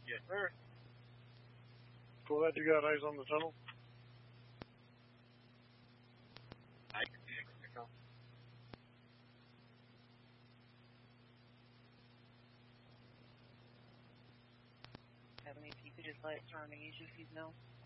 Yes, sir. Glad you got eyes on the tunnel. I can see it. Kevin, if you could just let Charmaine use you, please know.